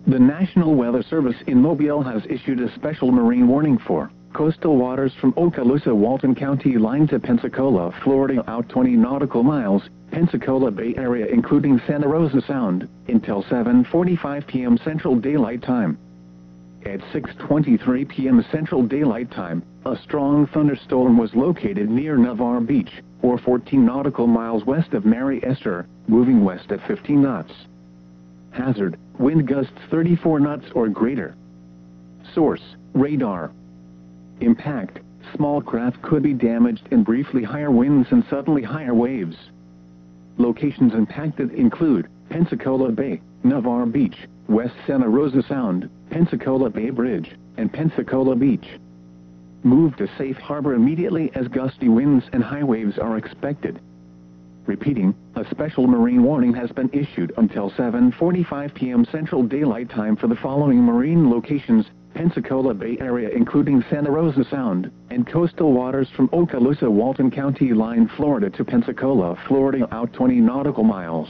The National Weather Service in Mobile has issued a special marine warning for coastal waters from Okaloosa-Walton County line to Pensacola, Florida out 20 nautical miles, Pensacola Bay Area including Santa Rosa Sound, until 7:45 p.m. Central Daylight Time. At 6:23 p.m. Central Daylight Time, a strong thunderstorm was located near Navarre Beach, or 14 nautical miles west of Mary Esther, moving west at 15 knots. Hazard, wind gusts 34 knots or greater. Source, radar. Impact, small craft could be damaged in briefly higher winds and suddenly higher waves. Locations impacted include Pensacola Bay, Navarre Beach, West Santa Rosa Sound, Pensacola Bay Bridge, and Pensacola Beach. Move to safe harbor immediately as gusty winds and high waves are expected. Repeating, a special marine warning has been issued until 7:45 p.m. Central Daylight Time for the following marine locations: Pensacola Bay Area including Santa Rosa Sound, and coastal waters from Okaloosa-Walton County line Florida to Pensacola, Florida out 20 nautical miles.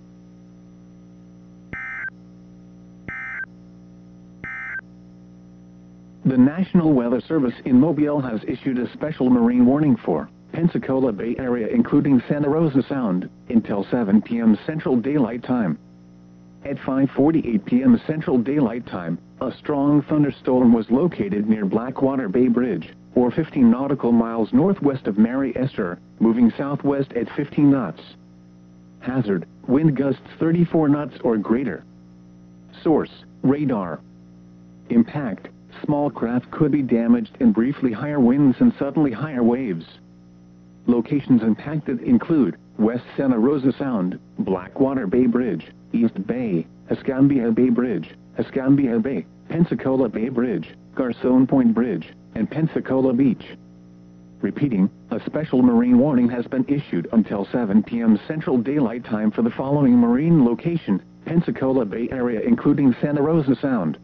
The National Weather Service in Mobile has issued a special marine warning for Pensacola Bay Area including Santa Rosa Sound, until 7 p.m. Central Daylight Time. At 5:48 p.m. Central Daylight Time, a strong thunderstorm was located near Blackwater Bay Bridge, or 15 nautical miles northwest of Mary Esther, moving southwest at 15 knots. Hazard, wind gusts 34 knots or greater. Source, radar. Impact, small craft could be damaged in briefly higher winds and suddenly higher waves. Locations impacted include West Santa Rosa Sound, Blackwater Bay Bridge, East Bay, Escambia Bay Bridge, Escambia Bay, Pensacola Bay Bridge, Garcon Point Bridge, and Pensacola Beach. Repeating, a special marine warning has been issued until 7 p.m. Central Daylight Time for the following marine location: Pensacola Bay Area including Santa Rosa Sound.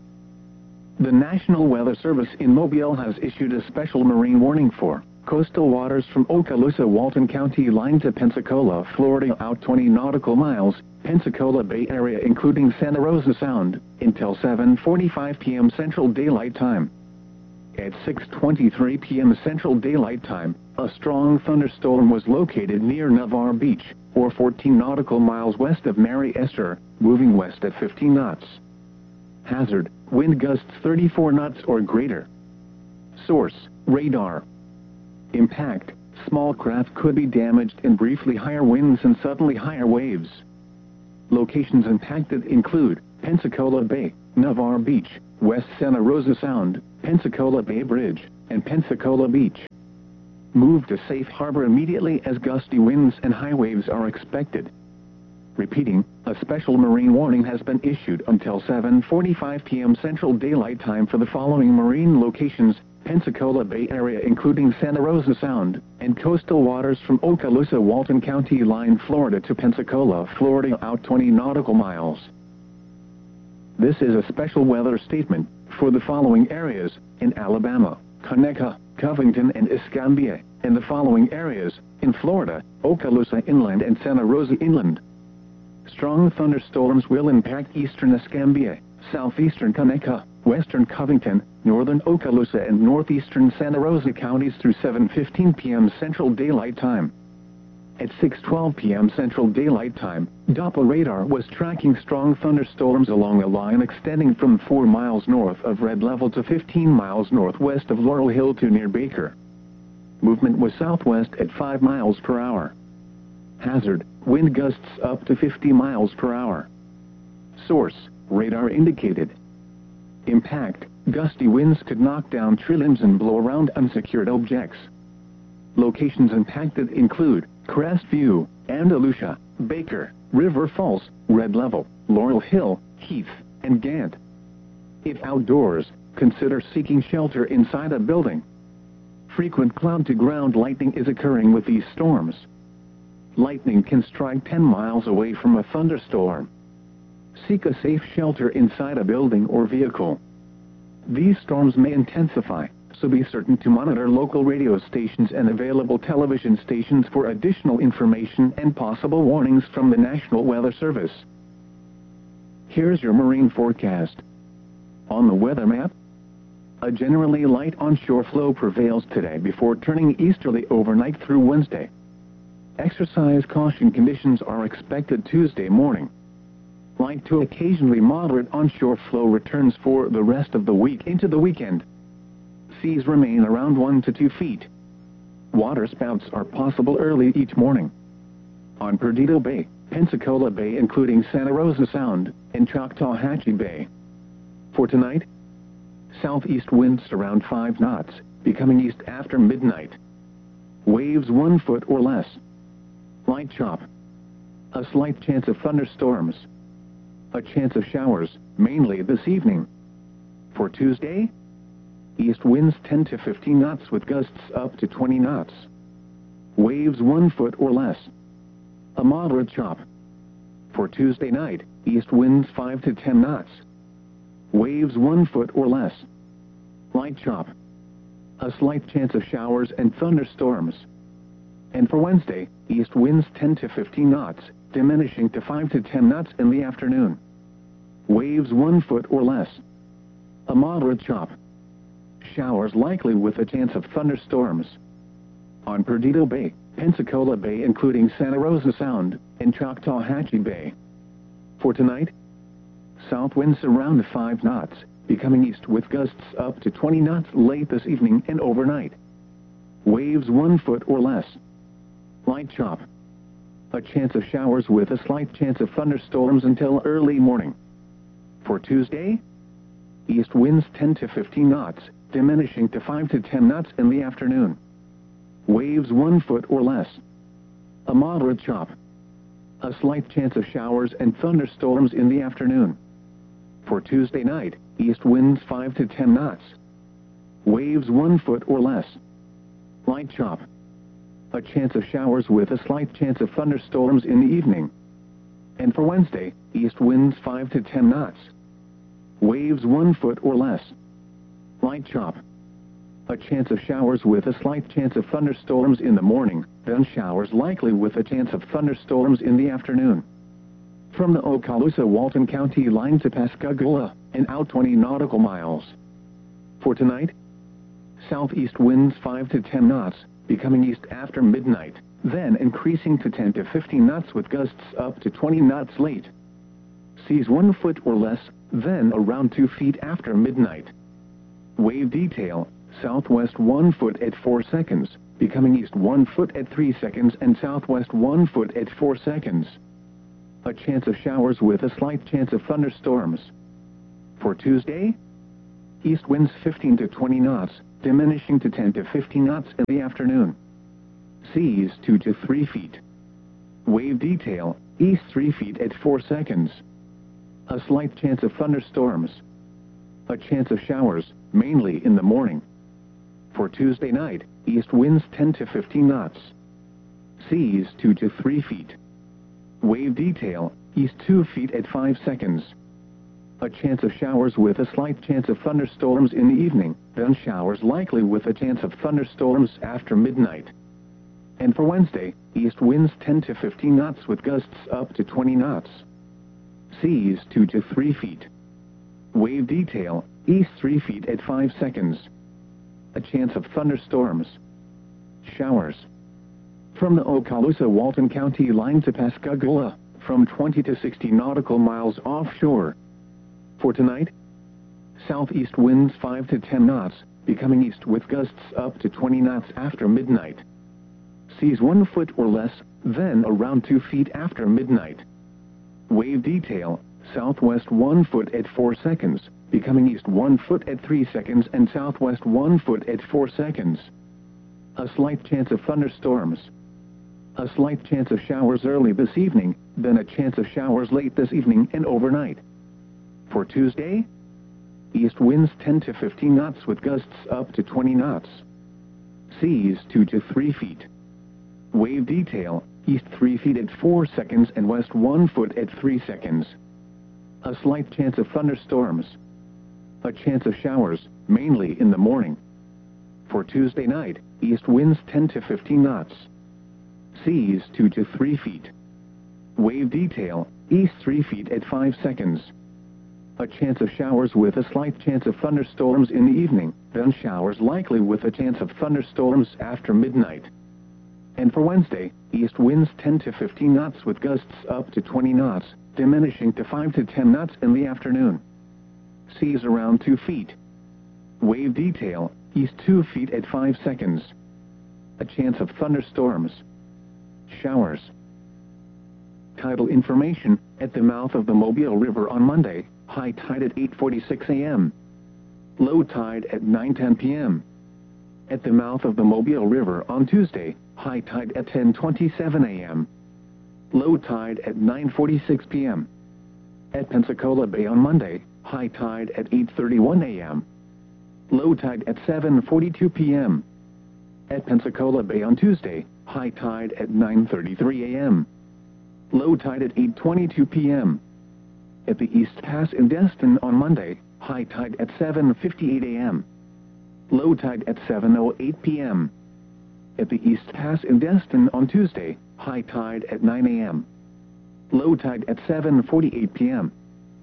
The National Weather Service in Mobile has issued a special marine warning for coastal waters from Okaloosa-Walton County line to Pensacola, Florida out 20 nautical miles, Pensacola Bay Area including Santa Rosa Sound, until 7:45 p.m. Central Daylight Time. At 6:23 p.m. Central Daylight Time, a strong thunderstorm was located near Navarre Beach, or 14 nautical miles west of Mary Esther, moving west at 15 knots. Hazard, wind gusts 34 knots or greater. Source, radar. Impact, small craft could be damaged in briefly higher winds and suddenly higher waves. Locations impacted include Pensacola Bay, Navarre Beach, West Santa Rosa Sound, Pensacola Bay Bridge, and Pensacola Beach. Move to safe harbor immediately as gusty winds and high waves are expected. Repeating, a special marine warning has been issued until 7:45 p.m. Central Daylight Time for the following marine locations: Pensacola Bay Area including Santa Rosa Sound, and coastal waters from Okaloosa-Walton County line Florida to Pensacola, Florida out 20 nautical miles. This is a special weather statement for the following areas: in Alabama, Conecuh, Covington and Escambia, and the following areas: in Florida, Okaloosa Inland and Santa Rosa Inland. Strong thunderstorms will impact eastern Escambia, southeastern Conecuh, western Covington, northern Okaloosa and northeastern Santa Rosa counties through 7:15 p.m. Central Daylight Time. At 6:12 p.m. Central Daylight Time, Doppler radar was tracking strong thunderstorms along a line extending from 4 miles north of Red Level to 15 miles northwest of Laurel Hill to near Baker. Movement was southwest at 5 miles per hour. Hazard, wind gusts up to 50 miles per hour. Source, radar indicated. Impact, gusty winds could knock down tree limbs and blow around unsecured objects. Locations impacted include Crestview, Andalusia, Baker, River Falls, Red Level, Laurel Hill, Heath, and Gant. If outdoors, consider seeking shelter inside a building. Frequent cloud-to-ground lightning is occurring with these storms. Lightning can strike 10 miles away from a thunderstorm. Seek a safe shelter inside a building or vehicle. These storms may intensify, so be certain to monitor local radio stations and available television stations for additional information and possible warnings from the National Weather Service. Here's your marine forecast. On the weather map, a generally light onshore flow prevails today before turning easterly overnight through Wednesday. Exercise caution conditions are expected Tuesday morning. Light to occasionally moderate onshore flow returns for the rest of the week into the weekend. Seas remain around 1 to 2 feet. Water spouts are possible early each morning. On Perdido Bay, Pensacola Bay including Santa Rosa Sound, and Choctawhatchee Bay. For tonight, southeast winds around 5 knots, becoming east after midnight. Waves 1 foot or less. Light chop. A slight chance of thunderstorms. A chance of showers, mainly this evening. For Tuesday, east winds 10 to 15 knots with gusts up to 20 knots. Waves 1 foot or less. A moderate chop. For Tuesday night, east winds 5 to 10 knots. Waves 1 foot or less. Light chop. A slight chance of showers and thunderstorms. And for Wednesday, east winds 10 to 15 knots, diminishing to 5 to 10 knots in the afternoon. Waves 1 foot or less. A moderate chop. Showers likely with a chance of thunderstorms. On Perdido Bay, Pensacola Bay including Santa Rosa Sound, and Choctawhatchee Bay. For tonight, south winds around 5 knots, becoming east with gusts up to 20 knots late this evening and overnight. Waves 1 foot or less. Light chop. A chance of showers with a slight chance of thunderstorms until early morning. For Tuesday, east winds 10 to 15 knots, diminishing to 5 to 10 knots in the afternoon. Waves 1 foot or less. A moderate chop. A slight chance of showers and thunderstorms in the afternoon. For Tuesday night, east winds 5 to 10 knots. Waves 1 foot or less. Light chop. A chance of showers with a slight chance of thunderstorms in the evening. And for Wednesday, east winds 5 to 10 knots. Waves 1 foot or less. Light chop. A chance of showers with a slight chance of thunderstorms in the morning, then showers likely with a chance of thunderstorms in the afternoon. From the Okaloosa-Walton County line to Pascagoula, and out 20 nautical miles. For tonight, southeast winds 5 to 10 knots, becoming east after midnight, then increasing to 10 to 15 knots with gusts up to 20 knots late. Seas 1 foot or less, then around 2 feet after midnight. Wave detail, southwest 1 foot at 4 seconds, becoming east 1 foot at 3 seconds and southwest 1 foot at 4 seconds. A chance of showers with a slight chance of thunderstorms. For Tuesday, east winds 15 to 20 knots, diminishing to 10 to 15 knots in the afternoon. Seas 2 to 3 feet. Wave detail, east 3 feet at 4 seconds. A slight chance of thunderstorms. A chance of showers, mainly in the morning. For Tuesday night, east winds 10 to 15 knots. Seas 2 to 3 feet. Wave detail, east 2 feet at 5 seconds. A chance of showers with a slight chance of thunderstorms in the evening, then showers likely with a chance of thunderstorms after midnight. And for Wednesday, east winds 10 to 15 knots with gusts up to 20 knots. Seas 2 to 3 feet. Wave detail, east 3 feet at 5 seconds. A chance of thunderstorms. Showers. From the Okaloosa-Walton County line to Pascagoula, from 20 to 60 nautical miles offshore. For tonight, southeast winds 5 to 10 knots, becoming east with gusts up to 20 knots after midnight. Seas 1 foot or less, then around 2 feet after midnight. Wave detail, southwest 1 foot at 4 seconds, becoming east 1 foot at 3 seconds and southwest 1 foot at 4 seconds. A slight chance of thunderstorms. A slight chance of showers early this evening, then a chance of showers late this evening and overnight. For Tuesday, east winds 10 to 15 knots with gusts up to 20 knots. Seas 2 to 3 feet. Wave detail, east 3 feet at 4 seconds and west 1 foot at 3 seconds. A slight chance of thunderstorms. A chance of showers, mainly in the morning. For Tuesday night, east winds 10 to 15 knots. Seas 2 to 3 feet. Wave detail, east 3 feet at 5 seconds. A chance of showers with a slight chance of thunderstorms in the evening, then showers likely with a chance of thunderstorms after midnight. And for Wednesday, east winds 10 to 15 knots with gusts up to 20 knots, diminishing to 5 to 10 knots in the afternoon. Seas around 2 feet. Wave detail, east 2 feet at 5 seconds. A chance of thunderstorms. Showers. Tidal information, at the mouth of the Mobile River on Monday, high tide at 8:46 a.m. Low tide at 9:10 p.m. At the mouth of the Mobile River on Tuesday, high tide at 10:27 a.m. Low tide at 9:46 p.m. At Pensacola Bay on Monday, high tide at 8:31 a.m. Low tide at 7:42 p.m. At Pensacola Bay on Tuesday, high tide at 9:33 a.m. Low tide at 8:22 p.m. At the East Pass in Destin on Monday, high tide at 7:58 a.m. Low tide at 7:08 p.m. At the East Pass in Destin on Tuesday, high tide at 9 a.m. Low tide at 7:48 p.m.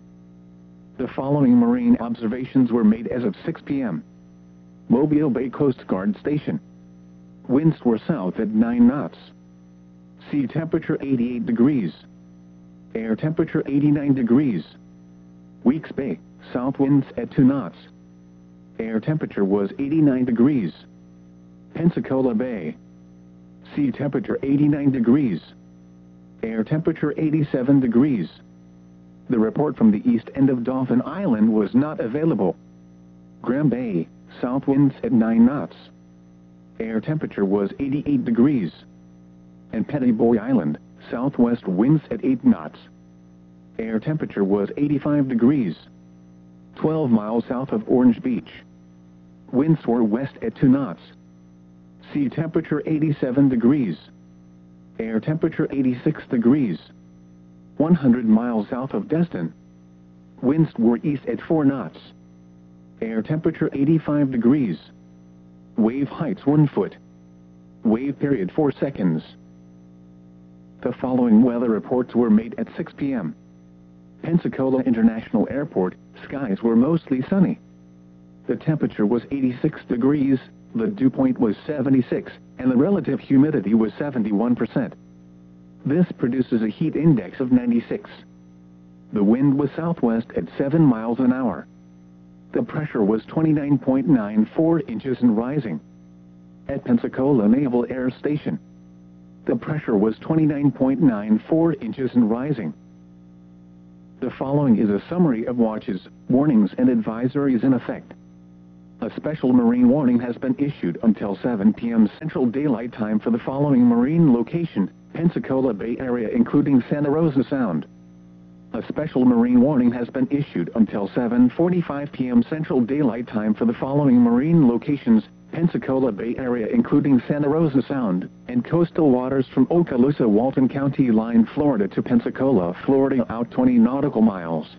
The following marine observations were made as of 6 p.m. Mobile Bay Coast Guard Station. Winds were south at 9 knots. Sea temperature 88 degrees. Air temperature 89 degrees. Weeks Bay, south winds at 2 knots. Air temperature was 89 degrees. Pensacola Bay. Sea temperature 89 degrees. Air temperature 87 degrees. The report from the east end of Dauphin Island was not available. Graham Bay, south winds at 9 knots. Air temperature was 88 degrees. And Petty Boy Island, southwest winds at 8 knots. Air temperature was 85 degrees. 12 miles south of Orange Beach. Winds were west at 2 knots. Sea temperature 87 degrees. Air temperature 86 degrees. 100 miles south of Destin. Winds were east at 4 knots. Air temperature 85 degrees. Wave heights 1 foot. Wave period 4 seconds. The following weather reports were made at 6 p.m. Pensacola International Airport, skies were mostly sunny. The temperature was 86 degrees, the dew point was 76, and the relative humidity was 71%. This produces a heat index of 96. The wind was southwest at 7 miles an hour. The pressure was 29.94 inches and rising. At Pensacola Naval Air Station, the pressure was 29.94 inches and rising. The following is a summary of watches, warnings and advisories in effect. A special marine warning has been issued until 7 p.m. Central Daylight Time for the following marine location, Pensacola Bay Area including Santa Rosa Sound. A special marine warning has been issued until 7:45 p.m. Central Daylight Time for the following marine locations, Pensacola Bay Area including Santa Rosa Sound, and coastal waters from Okaloosa Walton County line Florida to Pensacola, Florida out 20 nautical miles.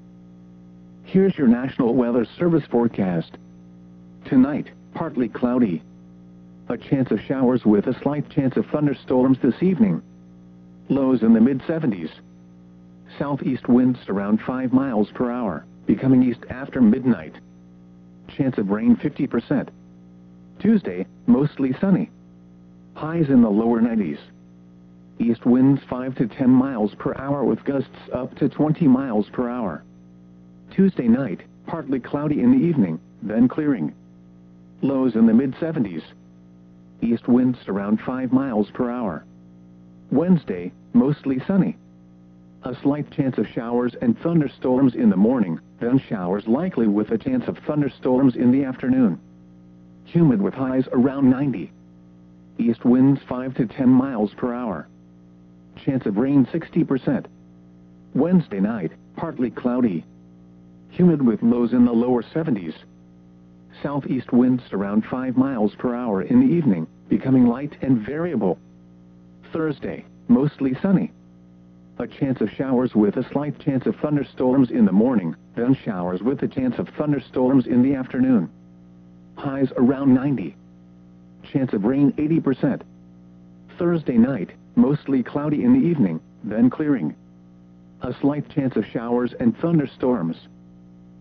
Here's your National Weather Service forecast. Tonight, partly cloudy. A chance of showers with a slight chance of thunderstorms this evening. Lows in the mid-70s. Southeast winds around 5 miles per hour, becoming east after midnight. Chance of rain 50%. Tuesday, mostly sunny. Highs in the lower 90s. East winds 5 to 10 miles per hour with gusts up to 20 miles per hour. Tuesday night, partly cloudy in the evening, then clearing. Lows in the mid-70s. East winds around 5 miles per hour. Wednesday, mostly sunny. A slight chance of showers and thunderstorms in the morning, then showers likely with a chance of thunderstorms in the afternoon. Humid with highs around 90. East winds 5 to 10 miles per hour. Chance of rain 60%. Wednesday night, partly cloudy. Humid with lows in the lower 70s. Southeast winds around 5 miles per hour in the evening, becoming light and variable. Thursday, mostly sunny. A chance of showers with a slight chance of thunderstorms in the morning, then showers with a chance of thunderstorms in the afternoon. Highs around 90. Chance of rain 80%. Thursday night, mostly cloudy in the evening, then clearing. A slight chance of showers and thunderstorms.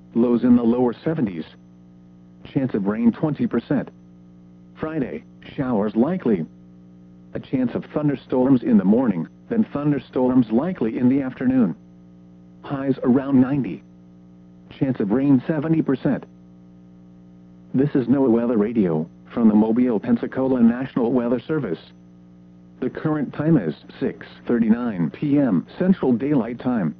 lows in the lower 70s. Chance of rain 20%. Friday, showers likely. A chance of thunderstorms in the morning, then thunderstorms likely in the afternoon. Highs around 90. Chance of rain 70%. This is NOAA Weather Radio, from the Mobile, Pensacola National Weather Service. The current time is 6:39 p.m. Central Daylight Time.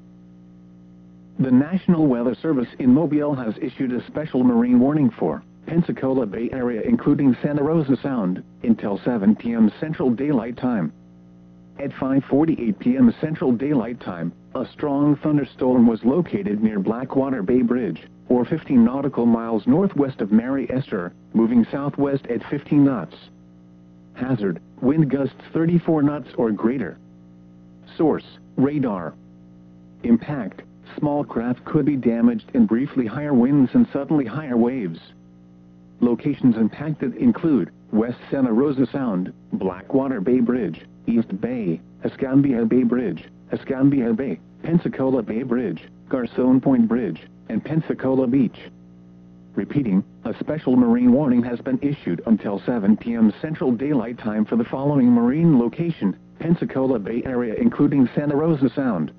The National Weather Service in Mobile has issued a special marine warning for Pensacola Bay Area including Santa Rosa Sound, until 7 p.m. Central Daylight Time. At 5:48 p.m. Central Daylight Time, a strong thunderstorm was located near Blackwater Bay Bridge, or 15 nautical miles northwest of Mary Esther, moving southwest at 15 knots. Hazard, wind gusts 34 knots or greater. Source, radar. Impact, small craft could be damaged in briefly higher winds and suddenly higher waves. Locations impacted include West Santa Rosa Sound, Blackwater Bay Bridge, East Bay, Escambia Bay Bridge, Escambia Bay, Pensacola Bay Bridge, Garcon Point Bridge, and Pensacola Beach. Repeating, a special marine warning has been issued until 7 p.m. Central Daylight Time for the following marine location, Pensacola Bay Area including Santa Rosa Sound.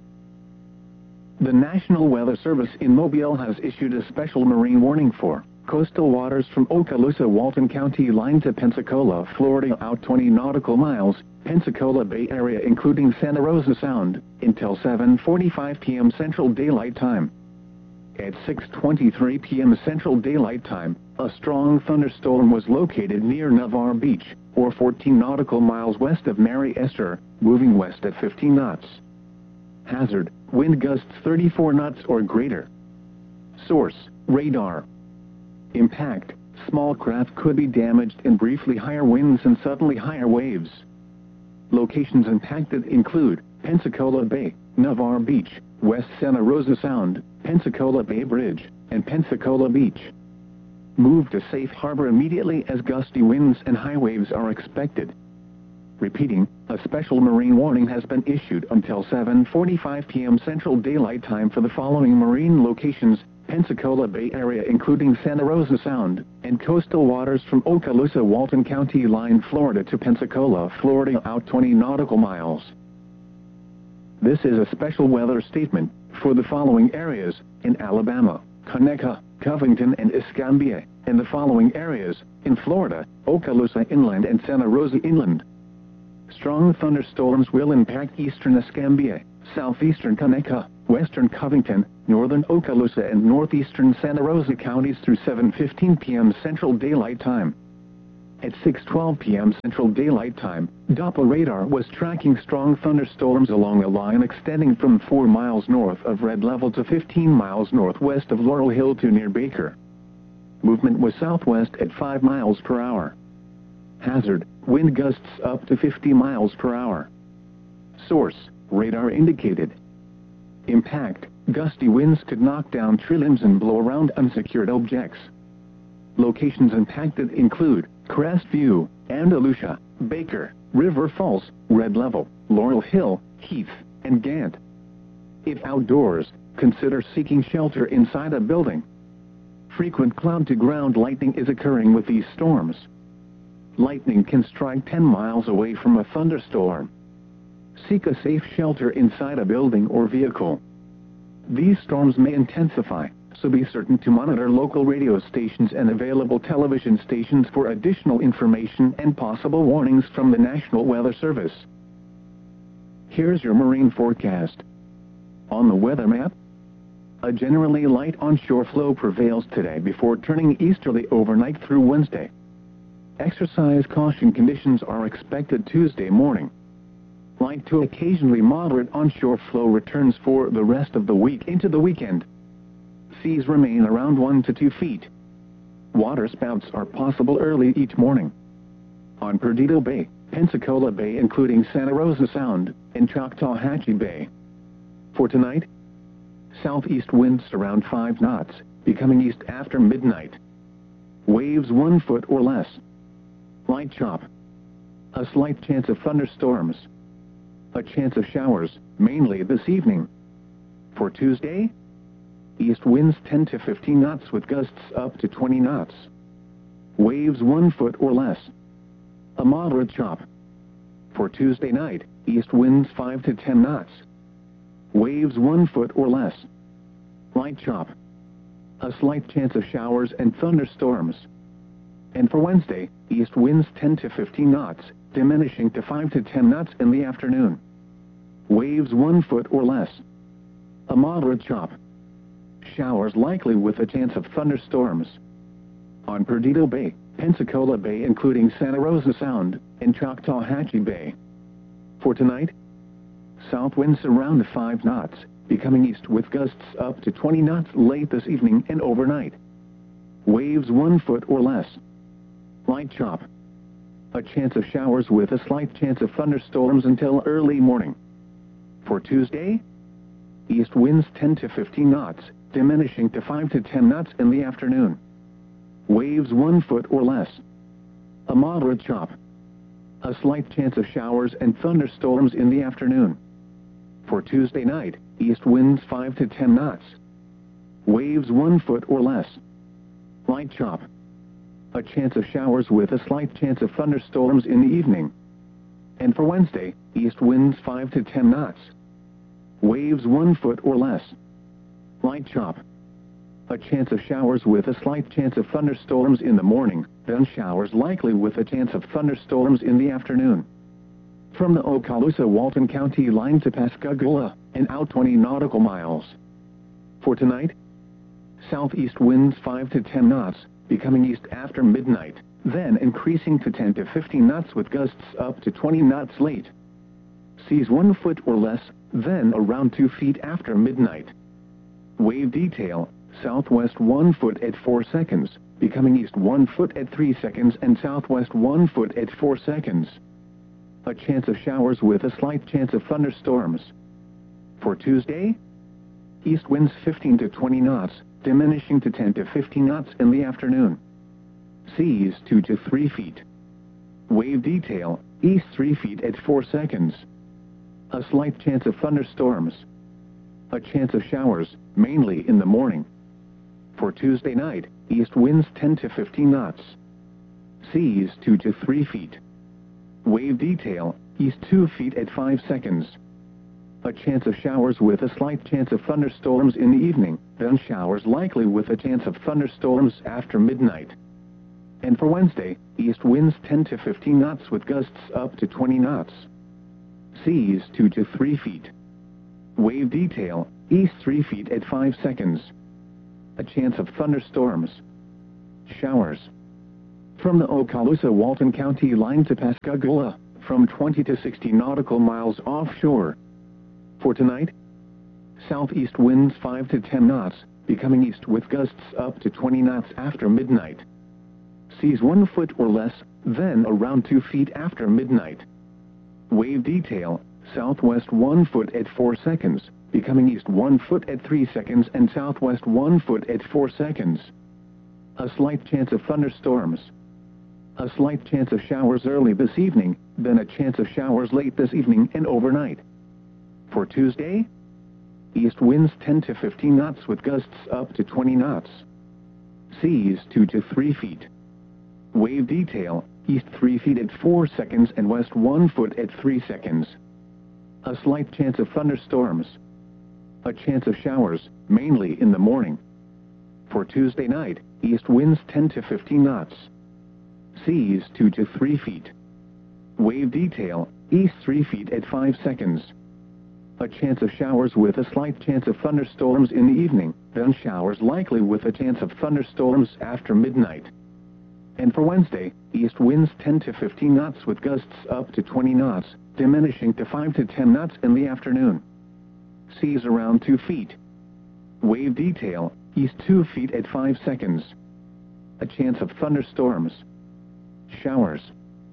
The National Weather Service in Mobile has issued a special marine warning for coastal waters from Okaloosa-Walton County line to Pensacola, Florida out 20 nautical miles, Pensacola Bay Area including Santa Rosa Sound, until 7:45 p.m. Central Daylight Time. At 6:23 p.m. Central Daylight Time, a strong thunderstorm was located near Navarre Beach, or 14 nautical miles west of Mary Esther, moving west at 15 knots. Hazard, wind gusts 34 knots or greater. Source, radar. Impact, small craft could be damaged in briefly higher winds and suddenly higher waves. Locations impacted include Pensacola Bay, Navarre Beach, West Santa Rosa Sound, Pensacola Bay Bridge, and Pensacola Beach. Move to safe harbor immediately as gusty winds and high waves are expected. Repeating, a special marine warning has been issued until 7:45 p.m. Central Daylight Time for the following marine locations, Pensacola Bay Area including Santa Rosa Sound, and coastal waters from Okaloosa-Walton County line Florida to Pensacola, Florida out 20 nautical miles. This is a special weather statement for the following areas, in Alabama, Conecuh, Covington and Escambia, and the following areas, in Florida, Okaloosa Inland and Santa Rosa Inland. Strong thunderstorms will impact eastern Escambia, southeastern Conecuh, western Covington, northern Okaloosa and northeastern Santa Rosa counties through 7:15 p.m. Central Daylight Time. At 6:12 p.m. Central Daylight Time, Doppler radar was tracking strong thunderstorms along a line extending from 4 miles north of Red Level to 15 miles northwest of Laurel Hill to near Baker. Movement was southwest at 5 miles per hour. Hazard, wind gusts up to 50 miles per hour. Source, radar indicated. Impact, gusty winds could knock down tree limbs and blow around unsecured objects. Locations impacted include Crestview, Andalusia, Baker, River Falls, Red Level, Laurel Hill, Heath, and Gant. If outdoors, consider seeking shelter inside a building. Frequent cloud-to-ground lightning is occurring with these storms. Lightning can strike 10 miles away from a thunderstorm. Seek a safe shelter inside a building or vehicle. These storms may intensify, so be certain to monitor local radio stations and available television stations for additional information and possible warnings from the National Weather Service. Here's your marine forecast. On the weather map, a generally light onshore flow prevails today before turning easterly overnight through Wednesday. Exercise caution conditions are expected Tuesday morning. Light to occasionally moderate onshore flow returns for the rest of the week into the weekend. Seas remain around 1 to 2 feet. Water spouts are possible early each morning. On Perdido Bay, Pensacola Bay including Santa Rosa Sound, and Choctawhatchee Bay. For tonight, southeast winds around 5 knots, becoming east after midnight. Waves 1 foot or less. Light chop. A slight chance of thunderstorms. A chance of showers, mainly this evening. For Tuesday, east winds 10 to 15 knots with gusts up to 20 knots. Waves 1 foot or less. A moderate chop. For Tuesday night, east winds 5 to 10 knots. Waves 1 foot or less. Light chop. A slight chance of showers and thunderstorms. And for Wednesday, east winds 10 to 15 knots, diminishing to 5 to 10 knots in the afternoon. Waves 1 foot or less. A moderate chop. Showers likely with a chance of thunderstorms. On Perdido Bay, Pensacola Bay including Santa Rosa Sound, and Choctawhatchee Bay. For tonight, south winds around 5 knots, becoming east with gusts up to 20 knots late this evening and overnight. Waves 1 foot or less. Light chop. A chance of showers with a slight chance of thunderstorms until early morning. For Tuesday, east winds 10 to 15 knots, diminishing to 5 to 10 knots in the afternoon. Waves 1 foot or less. A moderate chop. A slight chance of showers and thunderstorms in the afternoon. For Tuesday night, east winds 5 to 10 knots. Waves 1 foot or less. Light chop. A chance of showers with a slight chance of thunderstorms in the evening. And for Wednesday, east winds 5 to 10 knots. Waves 1 foot or less. Light chop. A chance of showers with a slight chance of thunderstorms in the morning, then showers likely with a chance of thunderstorms in the afternoon. From the Okaloosa-Walton County line to Pascagoula, and out 20 nautical miles. For tonight, southeast winds 5 to 10 knots, becoming east after midnight, then increasing to 10 to 15 knots with gusts up to 20 knots late. Seas 1 foot or less, then around 2 feet after midnight. Wave detail, southwest 1 foot at 4 seconds, becoming east 1 foot at 3 seconds and southwest 1 foot at 4 seconds. A chance of showers with a slight chance of thunderstorms. For Tuesday, east winds 15 to 20 knots, diminishing to 10 to 15 knots in the afternoon. Seas 2 to 3 feet. Wave detail, east 3 feet at 4 seconds. A slight chance of thunderstorms. A chance of showers, mainly in the morning. For Tuesday night, east winds 10 to 15 knots. Seas 2 to 3 feet. Wave detail, east 2 feet at 5 seconds. A chance of showers with a slight chance of thunderstorms in the evening, then showers likely with a chance of thunderstorms after midnight. And for Wednesday, east winds 10 to 15 knots with gusts up to 20 knots. Seas 2 to 3 feet. Wave detail, east 3 feet at 5 seconds. A chance of thunderstorms. Showers. From the Okaloosa-Walton County line to Pascagoula, from 20 to 60 nautical miles offshore. For tonight, southeast winds 5 to 10 knots, becoming east with gusts up to 20 knots after midnight. Seas 1 foot or less, then around 2 feet after midnight. Wave detail, southwest 1 foot at 4 seconds, becoming east 1 foot at 3 seconds and southwest 1 foot at 4 seconds. A slight chance of thunderstorms. A slight chance of showers early this evening, then a chance of showers late this evening and overnight. For Tuesday, east winds 10 to 15 knots with gusts up to 20 knots. Seas 2 to 3 feet. Wave detail, east 3 feet at 4 seconds and west 1 foot at 3 seconds. A slight chance of thunderstorms. A chance of showers, mainly in the morning. For Tuesday night, east winds 10 to 15 knots. Seas 2 to 3 feet. Wave detail, east 3 feet at 5 seconds. A chance of showers with a slight chance of thunderstorms in the evening, then showers likely with a chance of thunderstorms after midnight. And for Wednesday, east winds 10 to 15 knots with gusts up to 20 knots, diminishing to 5 to 10 knots in the afternoon. Seas around 2 feet. Wave detail, east 2 feet at 5 seconds. A chance of thunderstorms. Showers.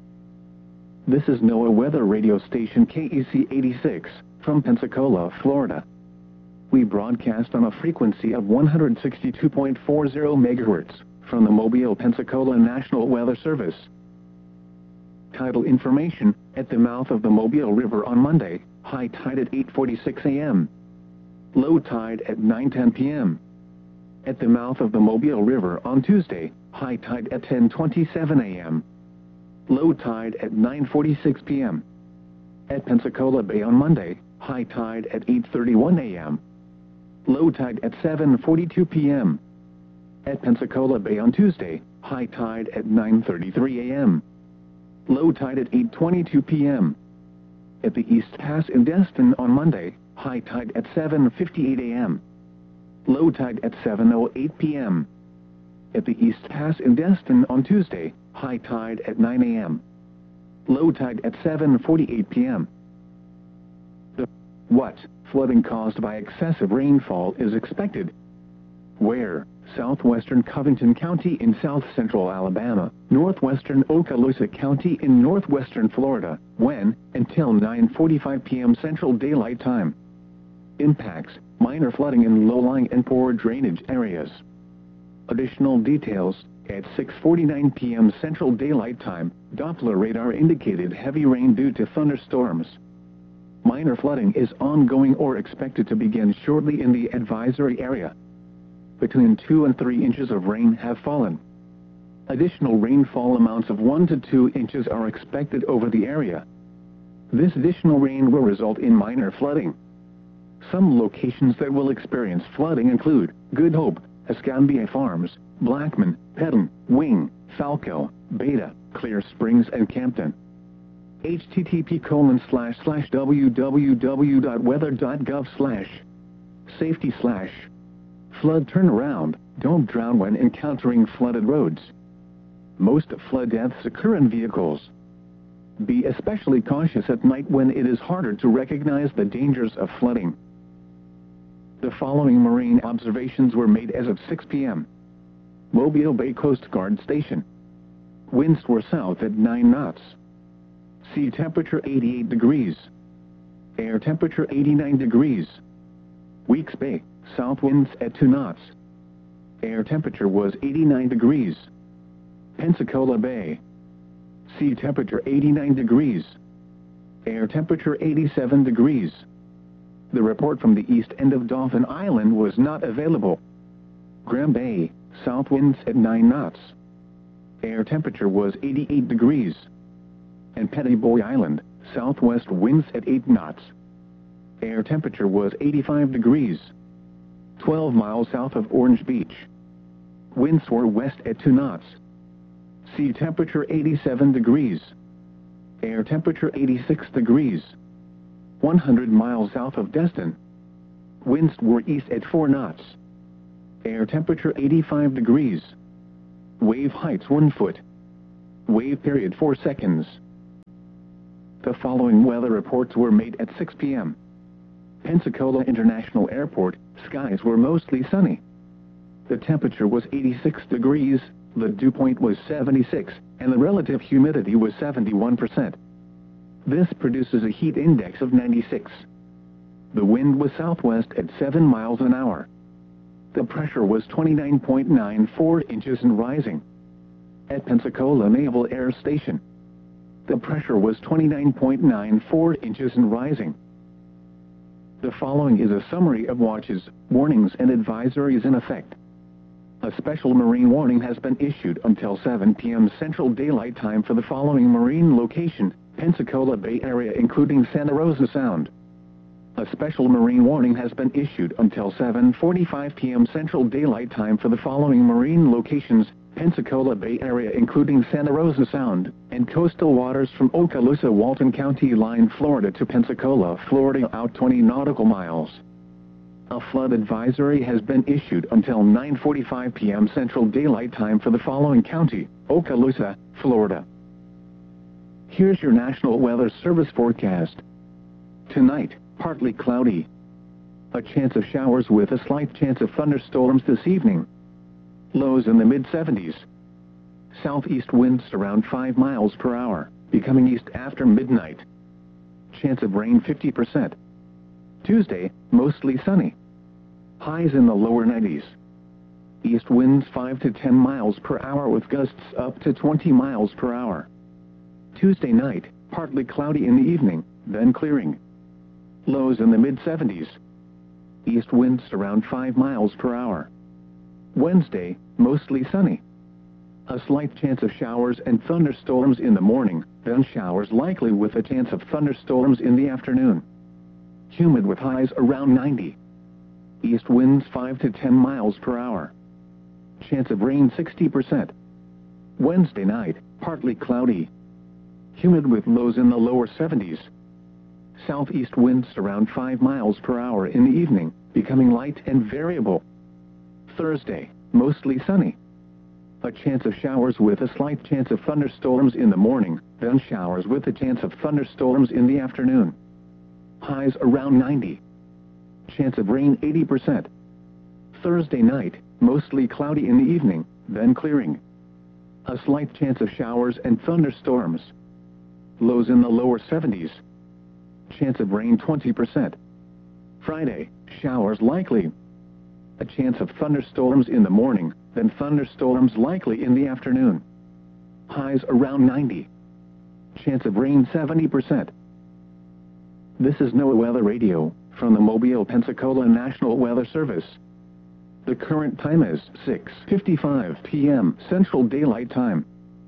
This is NOAA weather radio station KEC 86, from Pensacola, Florida. We broadcast on a frequency of 162.40 MHz, from the Mobile, Pensacola National Weather Service. Tidal information, at the mouth of the Mobile River on Monday, high tide at 8:46 a.m. Low tide at 9:10 p.m. At the mouth of the Mobile River on Tuesday, high tide at 10:27 a.m. Low tide at 9:46 p.m. At Pensacola Bay on Monday, high tide at 8:31 a.m. Low tide at 7:42 p.m. At Pensacola Bay on Tuesday, high tide at 9:33 a.m. Low tide at 8:22 p.m. At the East Pass in Destin on Monday, high tide at 7:58 a.m. Low tide at 7:08 p.m. At the East Pass in Destin on Tuesday, high tide at 9 a.m. Low tide at 7:48 p.m. What flooding caused by excessive rainfall is expected? Where? Southwestern Covington County in south-central Alabama, northwestern Okaloosa County in northwestern Florida. When? Until 9:45 p.m. Central Daylight Time. Impacts: minor flooding in low-lying and poor drainage areas. Additional details: at 6:49 p.m. Central Daylight Time, Doppler radar indicated heavy rain due to thunderstorms. Minor flooding is ongoing or expected to begin shortly in the advisory area. Between 2 and 3 inches of rain have fallen. Additional rainfall amounts of 1 to 2 inches are expected over the area. This additional rain will result in minor flooding. Some locations that will experience flooding include Good Hope, Escambia Farms, Blackman, Petton, Wing, Falco, Beta, Clear Springs and Campton. http://www.weather.gov/safety/ Flood turnaround: don't drown when encountering flooded roads. Most flood deaths occur in vehicles. Be especially cautious at night when it is harder to recognize the dangers of flooding. The following marine observations were made as of 6 p.m. Mobile Bay Coast Guard Station. Winds were south at 9 knots. Sea temperature 88 degrees. Air temperature 89 degrees. Weeks Bay, south winds at 2 knots. Air temperature was 89 degrees. Pensacola Bay. Sea temperature 89 degrees. Air temperature 87 degrees. The report from the east end of Dauphin Island was not available. Graham Bay, south winds at 9 knots. Air temperature was 88 degrees. And Pettiboy Island, southwest winds at 8 knots. Air temperature was 85 degrees. 12 miles south of Orange Beach. Winds were west at 2 knots. Sea temperature 87 degrees. Air temperature 86 degrees. 100 miles south of Destin. Winds were east at 4 knots. Air temperature 85 degrees. Wave heights 1 foot. Wave period 4 seconds. The following weather reports were made at 6 p.m. Pensacola International Airport, skies were mostly sunny. The temperature was 86 degrees, the dew point was 76, and the relative humidity was 71%. This produces a heat index of 96. The wind was southwest at 7 miles an hour. The pressure was 29.94 inches and rising. At Pensacola Naval Air Station, the pressure was 29.94 inches and rising. The following is a summary of watches, warnings and advisories in effect. A special marine warning has been issued until 7 p.m. Central Daylight Time for the following marine location: Pensacola Bay area including Santa Rosa Sound. A special marine warning has been issued until 7:45 p.m. Central Daylight Time for the following marine locations: Pensacola Bay area including Santa Rosa Sound, and coastal waters from Okaloosa Walton County line Florida to Pensacola, Florida out 20 nautical miles. A flood advisory has been issued until 9:45 p.m. Central Daylight Time for the following county: Okaloosa, Florida. Here's your National Weather Service forecast. Tonight, partly cloudy. A chance of showers with a slight chance of thunderstorms this evening. Lows in the mid-70s. Southeast winds around 5 miles per hour, becoming east after midnight. Chance of rain 50%. Tuesday, mostly sunny. Highs in the lower 90s. East winds 5 to 10 miles per hour with gusts up to 20 miles per hour. Tuesday night, partly cloudy in the evening, then clearing. Lows in the mid-70s. East winds around 5 miles per hour. Wednesday, mostly sunny. A slight chance of showers and thunderstorms in the morning, then showers likely with a chance of thunderstorms in the afternoon. Humid with highs around 90. East winds 5 to 10 miles per hour. Chance of rain 60%. Wednesday night, partly cloudy. Humid with lows in the lower 70s. Southeast winds around 5 miles per hour in the evening, becoming light and variable. Thursday, mostly sunny. A chance of showers with a slight chance of thunderstorms in the morning, then showers with a chance of thunderstorms in the afternoon. Highs around 90. Chance of rain 80%. Thursday night, mostly cloudy in the evening, then clearing. A slight chance of showers and thunderstorms. Lows in the lower 70s. Chance of rain 20%. Friday, showers likely. A chance of thunderstorms in the morning, then thunderstorms likely in the afternoon. Highs around 90. Chance of rain 70%. This is NOAA Weather Radio, from the Mobile, Pensacola National Weather Service. The current time is 6:55 p.m. Central Daylight Time.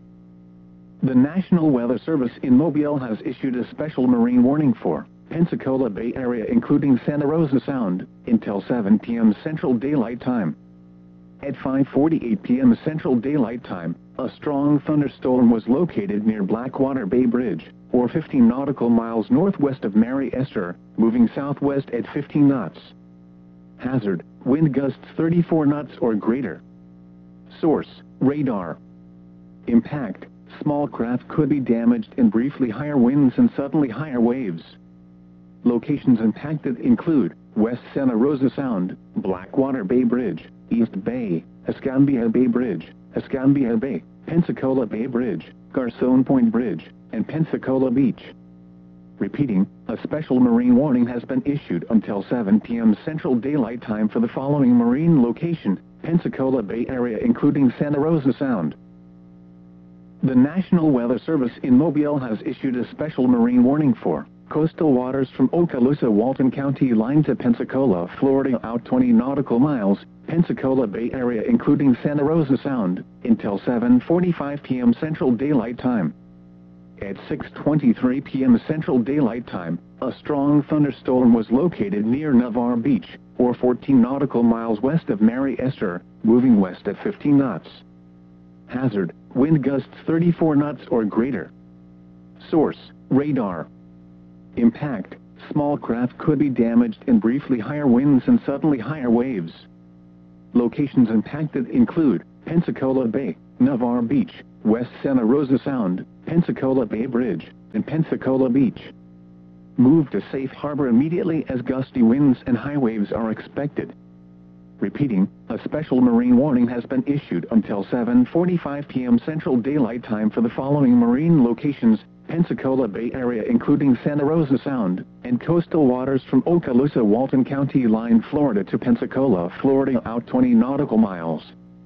The National Weather Service in Mobile has issued a special marine warning for Pensacola Bay Area including Santa Rosa Sound, until 7 p.m. Central Daylight Time. At 5:48 p.m. Central Daylight Time, a strong thunderstorm was located near Blackwater Bay Bridge, or 15 nautical miles northwest of Mary Esther, moving southwest at 15 knots. Hazard, wind gusts 34 knots or greater. Source, radar. Impact, small craft could be damaged in briefly higher winds and suddenly higher waves. Locations impacted include West Santa Rosa Sound, Blackwater Bay Bridge, East Bay, Escambia Bay Bridge, Escambia Bay, Pensacola Bay Bridge, Garcon Point Bridge, and Pensacola Beach. Repeating, a special marine warning has been issued until 7 p.m. Central Daylight Time for the following marine location, Pensacola Bay Area including Santa Rosa Sound. The National Weather Service in Mobile has issued a special marine warning for coastal waters from Okaloosa-Walton County line to Pensacola, Florida out 20 nautical miles, Pensacola Bay Area including Santa Rosa Sound, until 7:45 p.m. Central Daylight Time. At 6:23 p.m. Central Daylight Time, a strong thunderstorm was located near Navarre Beach, or 14 nautical miles west of Mary Esther, moving west at 15 knots. Hazard, wind gusts 34 knots or greater. Source, radar. Impact, small craft could be damaged in briefly higher winds and suddenly higher waves. Locations impacted include Pensacola Bay, Navarre Beach, West Santa Rosa Sound, Pensacola Bay Bridge, and Pensacola Beach. Move to safe harbor immediately as gusty winds and high waves are expected. Repeating, a special marine warning has been issued until 7:45 p.m. Central Daylight Time for the following marine locations, Pensacola Bay Area including Santa Rosa Sound, and coastal waters from Okaloosa-Walton County line Florida to Pensacola, Florida out 20 nautical miles.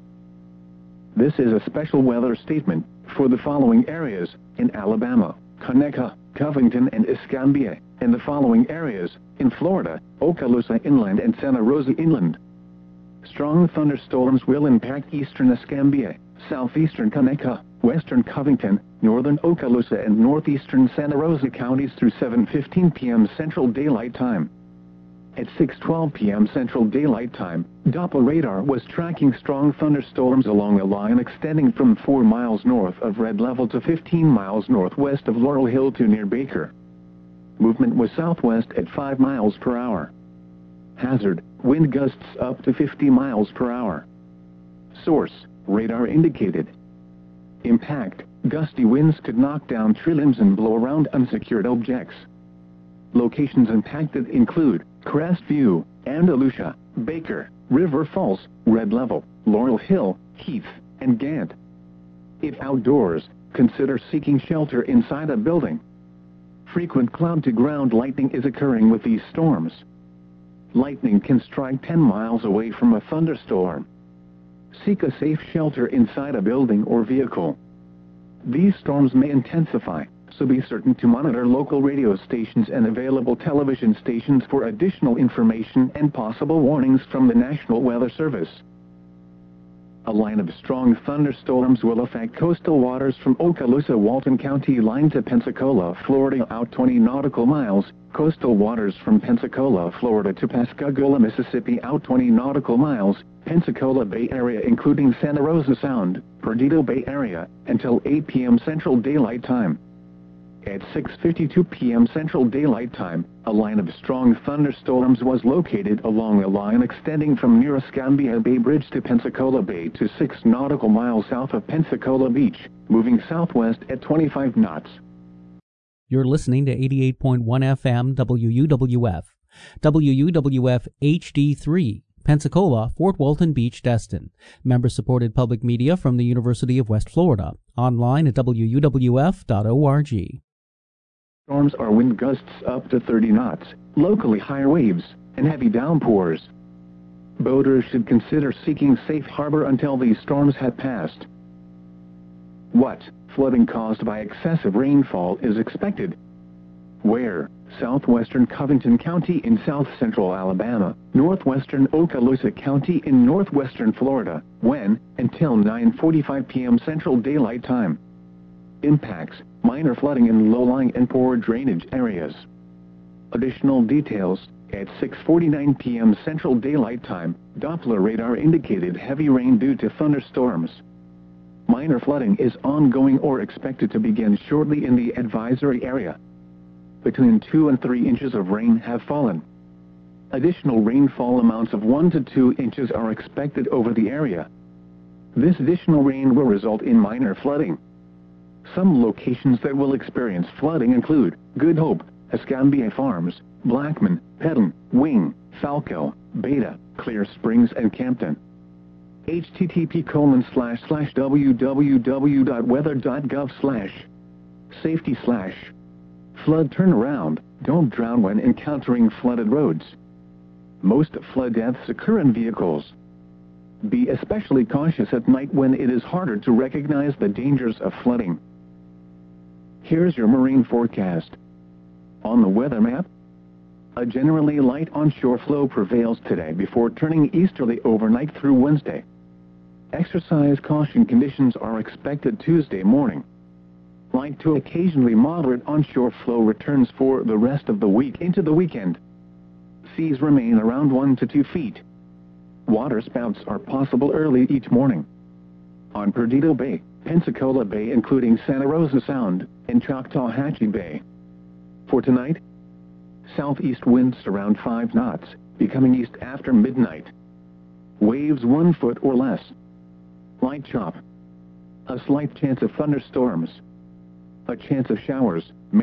This is a special weather statement for the following areas, in Alabama, Conecuh, Covington and Escambia, and the following areas, in Florida, Okaloosa Inland and Santa Rosa Inland. Strong thunderstorms will impact eastern Escambia, southeastern Conecuh, western Covington, northern Okaloosa and northeastern Santa Rosa counties through 7:15 p.m. Central Daylight Time. At 6:12 p.m. Central Daylight Time, Doppler radar was tracking strong thunderstorms along a line extending from 4 miles north of Red Level to 15 miles northwest of Laurel Hill to near Baker. Movement was southwest at 5 miles per hour. Hazard, wind gusts up to 50 miles per hour. Source, radar indicated. Impact, gusty winds could knock down tree limbs and blow around unsecured objects. Locations impacted include Crestview, Andalusia, Baker, River Falls, Red Level, Laurel Hill, Heath, and Gant. If outdoors, consider seeking shelter inside a building. Frequent cloud-to-ground lightning is occurring with these storms. Lightning can strike 10 miles away from a thunderstorm. Seek a safe shelter inside a building or vehicle. These storms may intensify, so be certain to monitor local radio stations and available television stations for additional information and possible warnings from the National Weather Service. A line of strong thunderstorms will affect coastal waters from Okaloosa-Walton County line to Pensacola, Florida out 20 nautical miles, coastal waters from Pensacola, Florida to Pascagoula, Mississippi out 20 nautical miles, Pensacola Bay Area including Santa Rosa Sound, Perdido Bay Area, until 8 p.m. Central Daylight Time. At 6:52 p.m. Central Daylight Time, a line of strong thunderstorms was located along a line extending from near Escambia Bay Bridge to Pensacola Bay to 6 nautical miles south of Pensacola Beach, moving southwest at 25 knots. You're listening to 88.1 FM WUWF, WUWF HD3, Pensacola, Fort Walton Beach, Destin. Member-supported public media from the University of West Florida. Online at wuwf.org. Storms are wind gusts up to 30 knots, locally higher waves, and heavy downpours. Boaters should consider seeking safe harbor until these storms have passed. What flooding caused by excessive rainfall is expected? Where? Southwestern Covington County in south-central Alabama, northwestern Okaloosa County in northwestern Florida. When? Until 9:45 p.m. Central Daylight Time. Impacts: minor flooding in low-lying and poor drainage areas. Additional details: at 6:49 p.m. Central Daylight Time, Doppler radar indicated heavy rain due to thunderstorms. Minor flooding is ongoing or expected to begin shortly in the advisory area. Between 2 and 3 inches of rain have fallen. Additional rainfall amounts of 1 to 2 inches are expected over the area. This additional rain will result in minor flooding. Some locations that will experience flooding include Good Hope, Escambia Farms, Blackman, Petton, Wing, Falco, Beta, Clear Springs, and Campton. http://www.weather.gov/safety/ Flood turnaround: don't drown when encountering flooded roads. Most flood deaths occur in vehicles. Be especially cautious at night when it is harder to recognize the dangers of flooding. Here's your marine forecast. On the weather map, a generally light onshore flow prevails today before turning easterly overnight through Wednesday. Exercise caution conditions are expected Tuesday morning. Light to occasionally moderate onshore flow returns for the rest of the week into the weekend. Seas remain around 1 to 2 feet. Water spouts are possible early each morning. On Perdido Bay, Pensacola Bay including Santa Rosa Sound, and Choctawhatchee Bay. For tonight, southeast winds around 5 knots, becoming east after midnight. Waves 1 foot or less. Light chop. A slight chance of thunderstorms. A chance of showers.